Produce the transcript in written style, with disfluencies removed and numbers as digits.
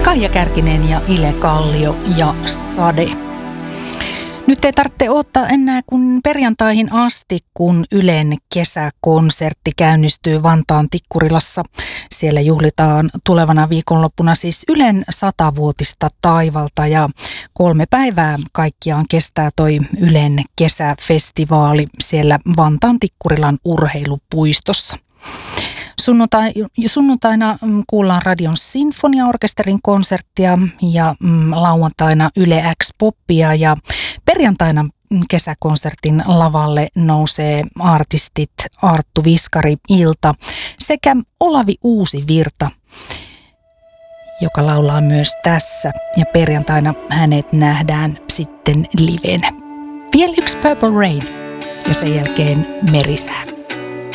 Kaija Kärkinen ja Ile Kallio ja Sade. Nyt ei tarvitse odottaa enää kuin perjantaihin asti, kun Ylen kesäkonsertti käynnistyy Vantaan Tikkurilassa. Siellä juhlitaan tulevana viikonloppuna siis Ylen 100-vuotista taivalta ja 3 päivää kaikkiaan kestää toi Ylen kesäfestivaali siellä Vantaan Tikkurilan urheilupuistossa. Sunnuntaina kuullaan Radion Sinfoniaorkesterin konserttia ja lauantaina Yle X Popia ja perjantaina kesäkonsertin lavalle nousee artistit Arttu Viskari Ilta sekä Olavi Uusivirta, joka laulaa myös tässä, ja perjantaina hänet nähdään sitten livenä. Vielä yksi Purple Rain ja sen jälkeen Merisää.